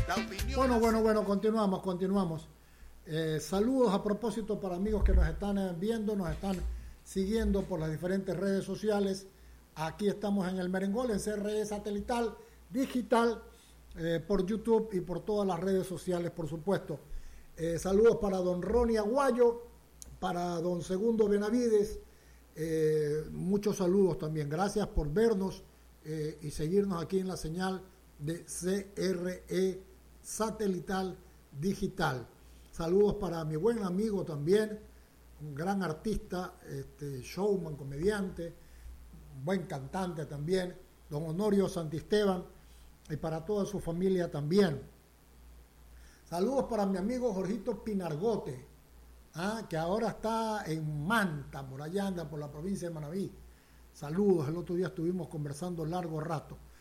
Bueno, continuamos. Saludos a propósito para amigos que nos están viendo, nos están siguiendo por las diferentes redes sociales. Aquí estamos en el Merengol, en CRE Satelital, Digital, por YouTube y por todas las redes sociales, por supuesto. Saludos para don Ronnie Aguayo, para don Segundo Benavides. Muchos saludos también. Gracias por vernos y seguirnos aquí en la señal de CRE Satelital Digital. Saludos para mi buen amigo también, un gran artista, showman, comediante, buen cantante también, don Honorio Santisteban, y para toda su familia también. Saludos para mi amigo Jorgito Pinargote, que ahora está en Manta, por allá anda, por la provincia de Manabí. Saludos, el otro día estuvimos conversando largo rato.